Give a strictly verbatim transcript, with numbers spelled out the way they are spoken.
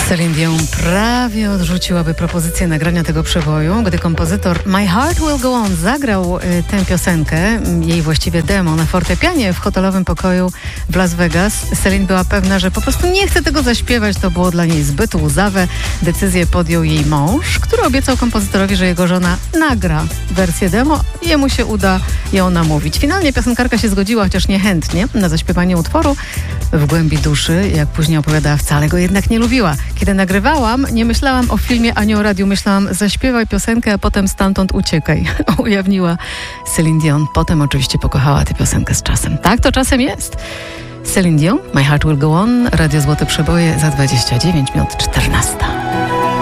Celine Dion prawie odrzuciłaby propozycję nagrania tego przeboju, gdy kompozytor My Heart Will Go On zagrał y, tę piosenkę, jej właściwie demo, na fortepianie w hotelowym pokoju w Las Vegas. Celine była pewna, że po prostu nie chce tego zaśpiewać, to było dla niej zbyt łzawe. Decyzję podjął jej mąż, który obiecał kompozytorowi, że jego żona nagra wersję demo, jemu się uda ją namówić. Finalnie piosenkarka się zgodziła, chociaż niechętnie, na zaśpiewanie utworu. W głębi duszy, jak później opowiadała, wcale go jednak nie lubiła. Kiedy nagrywałam, nie myślałam o filmie ani o radiu. Myślałam, zaśpiewaj piosenkę, a potem stamtąd uciekaj. Ujawniła Celine Dion. Potem oczywiście pokochała tę piosenkę z czasem. Tak to czasem jest. Celine Dion, My Heart Will Go On, Radio Złote Przeboje za dwadzieścia dziewięć minut czternasta.